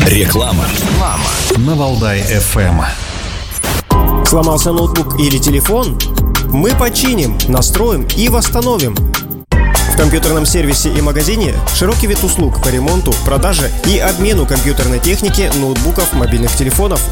Реклама на Валдай FM. Сломался ноутбук или телефон? Мы починим, настроим и восстановим. В компьютерном сервисе и магазине широкий вид услуг по ремонту, продаже и обмену компьютерной техники, ноутбуков, мобильных телефонов